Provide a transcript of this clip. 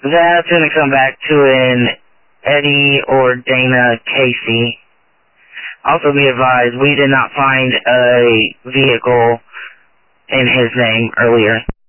That's going to come back to an Eddie or Dana Casey. Also be advised, we did not find a vehicle in his name earlier.